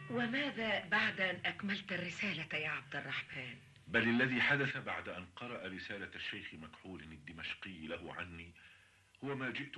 وماذا بعد أن أكملت الرسالة يا عبد الرحمن؟ بل الذي حدث بعد أن قرأ رسالة الشيخ مكحول الدمشقي له عني هو ما جئت